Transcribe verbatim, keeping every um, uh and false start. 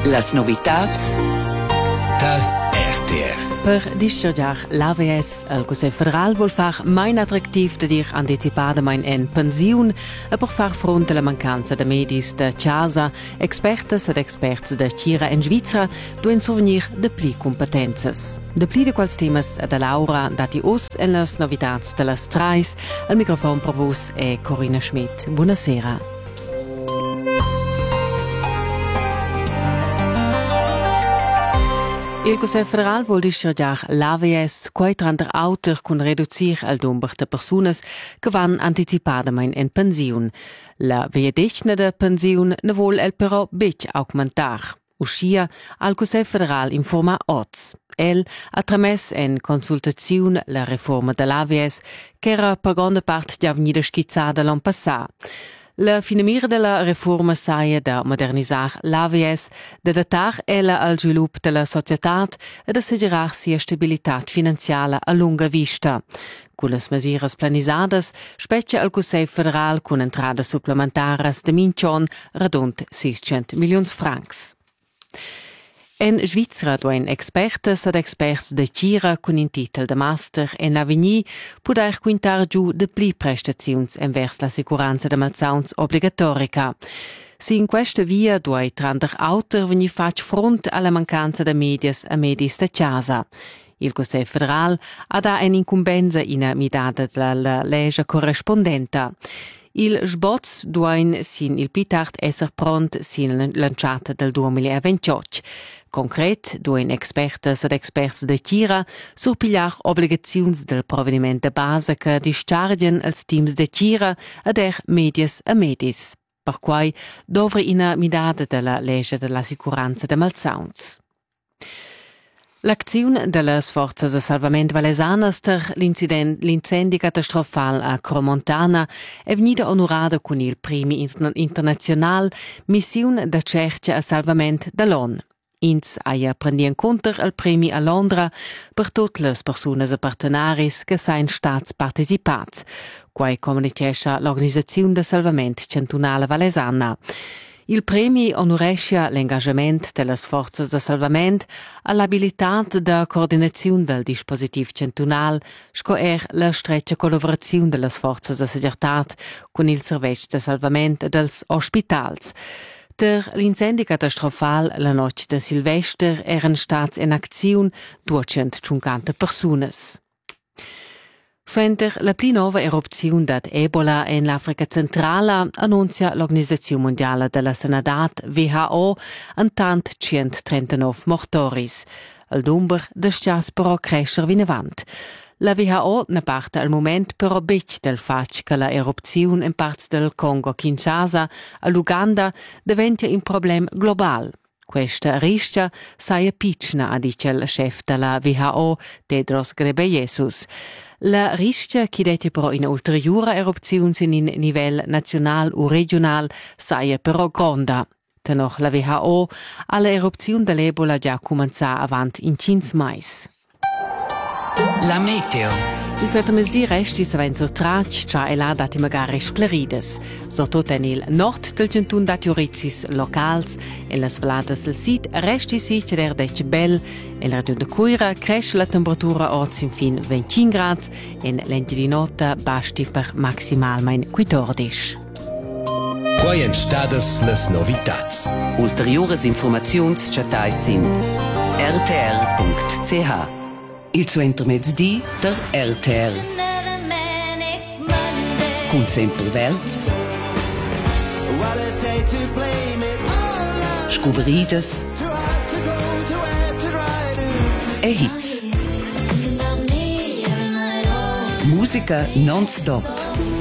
Las novitats da R T R. Per discergiar l'A V S, il Consell Federal vuol far mai attrattiv da dir anticipadamain en pensiun e per far fronte alla mancanza de medis de casa, expertes ed experts de Cira en Svizra duen survenir de pli competences. De pli de quals temas de Laura dati us en las novitats de las trais, al microfon per vos è Corinna Schmidt. Buonasera. Il Consell Federal vuol discergiar l'A V S quai tranter auter cun reducir al number de persunas che van anticipadamain en pensiun. La vegliadecna de pensiun ne vuol el però bec augmentar. Uscia al Consell Federal informa oz. El ha trames en consultaziun la reforma de l'A V S che era per grande part già vegnida schizzada l'an passà. La finamira della reforma saia da modernisar l'A V S, da datar ella al svilup della societat e da assegurar sia stabilitat finanziala a lunga vista. Con las mesiras planisadas, specie al Consell Federal con entradas supplementaras de minchon radont seiscent milions francs. En Svizra duen expertes ed experts de Cira con in titel de master en avegni poder quintar giù de pli prestaziuns envers la sicuranza de malsauns obligatorica. Si in questa via due trander auter vegni fac front alla mancanza de medias e medis de casa. Il Consell Federal ha da en incumbenza in midada della legge corrispondenta. Il sbots duen sin il pitart esser pront sin lanciata del duemilaventotto. Concret, duen expertes ed experts de Cira surpigliar obligaziuns del proveniment de base che dischargen als teams de Cira ed er medias e medis. Per quai dovre ina midada della legge della sicuranza de malsauns. L'acziun delle forze de salvament valesanas ter l'incendi catastrofal a Cromontana è venuta onorata con il premi internazional Missiun da cerca a salvament de l'O N U. Ins aia prendi in conto il premi a Londra per tutte le persone e partenaris che sain stats participats, quai comunicescha l'Organizzazione de Salvament Centunala Valesana. Il premi onorescia l'engagement delle forze de salvament a l'abilitat de coordinazione del dispositiv centunal, sco er la stretcha collaborazione delle forze de seguretat con il servizio de salvament e dels ospitals. Der l'incendi catastrofal la noche de Silvester eran stats en acziun duecentocinquanta personas. Suenter la pli nova erupziun dat Ebola en l'Africa centrala annuncia l'Organizzazione Mondiala della Sanadat W H O antant centotrentanove mortoris. Il number de sчас però crescer vinavant. La W H O ne parte al moment però bec del fac che la erupziun in parts del Congo-Kinshasa a l'Uganda diventa un problem global. Questa rischia saia pitchna, ha dice il chef della W H O, Tedros Ghebreyesus. La rischia che dete però in ulteriore erupzione in livello nazionale o regionale saia però gronda. Tenoch la W H O alla erupzione dell'Ebola già comincià avanti in cinque mais. La meteo. Il solito mesi resti se ven so trac, cia e là dati magari sclerides. Soprattutto nel nord del centun dati orizis locals, e las vladas del sit resti si ceder dece bel, e la regione de Cuira cresce la temperatura orz in fin venticinque gradi, e l'ente di nota basti per maximalmein quattordici. Quai en stadas las novitats. Ulteriores informaziuns chatais sin r t r punct c h. Il suo intermezzi der R T R. Con sempre velz. Scuverides. E hits. Musica non-stop.